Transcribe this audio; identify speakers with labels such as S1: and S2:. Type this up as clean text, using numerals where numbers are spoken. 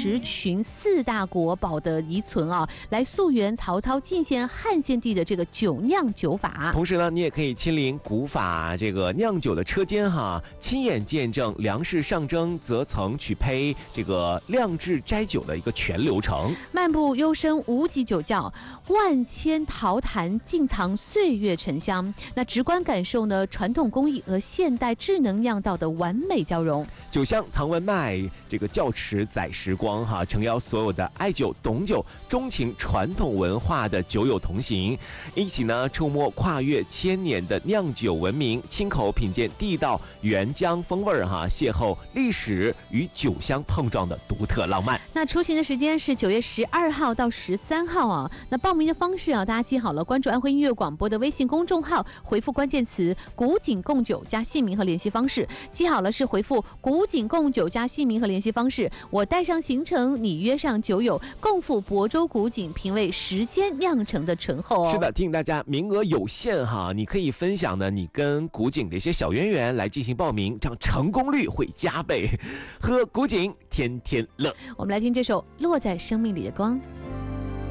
S1: 十群4大国宝的遗存啊，来溯源曹操进献汉献帝的这个酒酿酒法。
S2: 同时呢，你也可以亲临古法这个酿酒的车间哈，亲眼见证粮食上蒸、择层取胚、这个酿制摘酒的一个全流程。
S1: 漫步幽深无极酒窖，万千陶坛尽藏岁月沉香。那直观感受呢，传统工艺和现代智能酿造的完美交融。
S2: 酒香藏文脉，这个窖池载时光哈，诚邀所有的爱酒、懂酒、钟情传统文化的酒友同行，一起呢触摸跨越千年的酿酒文明，亲口品鉴地道原浆风味哈，邂逅历史与酒香碰撞的独特浪漫。
S1: 那出行的时间是9月12号到13号啊。那报名的方式啊，大家记好了，关注安徽音乐广播的微信公众号，回复关键词“古井贡酒”加姓名和联系方式，记好了是回复“古井贡酒”加姓名和联系方式，我带上行程，你约上酒友，共赴亳州古井，品味时间酿成的醇厚哦。
S2: 是的，提醒大家名额有限哈，你可以分享呢你跟古井的一些小渊源来进行报名，这样成功率会加倍。喝古井天天乐。
S1: 我们来听这首《落在生命里的光》。